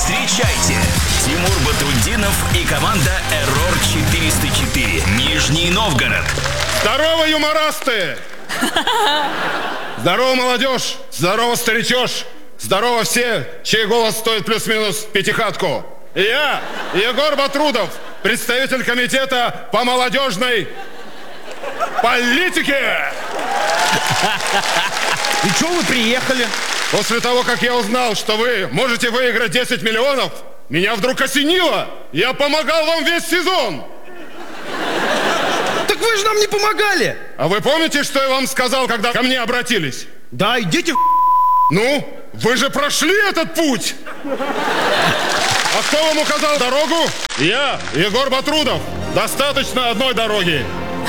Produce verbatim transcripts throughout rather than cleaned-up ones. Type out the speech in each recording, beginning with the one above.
Встречайте, Тимур Батрутдинов и команда Error четыреста четыре, Нижний Новгород. Здорово, юморасты! Здорово, молодежь! Здорово, старичёшь! Здорово все, чей голос стоит плюс-минус пятихатку. И я, Егор Батрутов, представитель комитета по молодежной политике. И чё вы приехали? После того, как я узнал, что вы можете выиграть десять миллионов, меня вдруг осенило. Я помогал вам весь сезон. Так вы же нам не помогали. А вы помните, что я вам сказал, когда ко мне обратились? Да, идите в... Ну, вы же прошли этот путь. А кто вам указал дорогу? Я, Егор Батрутов. Достаточно одной дороги.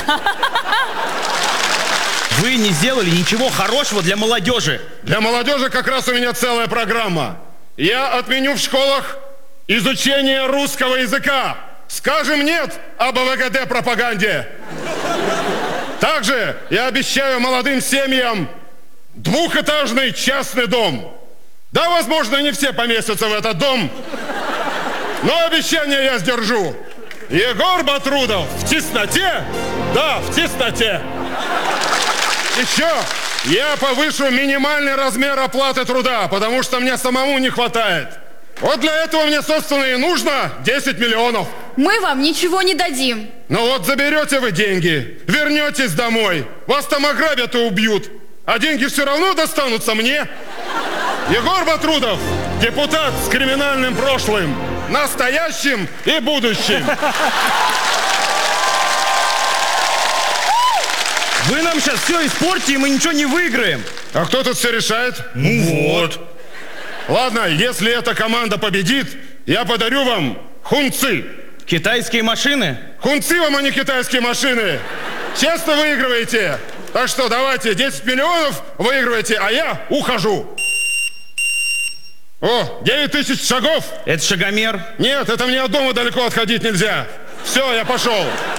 Вы не сделали ничего хорошего для молодежи. Для молодежи как раз у меня целая программа. Я отменю в школах изучение русского языка. Скажем нет об вэ гэ дэ пропаганде. Также я обещаю молодым семьям двухэтажный частный дом. Да, возможно, не все поместятся в этот дом, но обещание я сдержу. Егор Батрутов в тесноте, да, в тесноте. Еще я повышу минимальный размер оплаты труда, потому что мне самому не хватает. Вот для этого мне, собственно, и нужно десять миллионов. Мы вам ничего не дадим. Ну вот заберете вы деньги, вернетесь домой, вас там ограбят и убьют, а деньги все равно достанутся мне. Егор Батрутов, депутат с криминальным прошлым, настоящим и будущим. Вы нам сейчас все испортите, и мы ничего не выиграем. А кто тут все решает? Ну вот. Ладно, если эта команда победит, я подарю вам хунцы. Китайские машины? Хунцы вам, а не китайские машины. Честно выигрываете. Так что давайте, десять миллионов выигрываете, а я ухожу. О, девять тысяч шагов. Это шагомер. Нет, это мне от дома далеко отходить нельзя. Все, я пошел.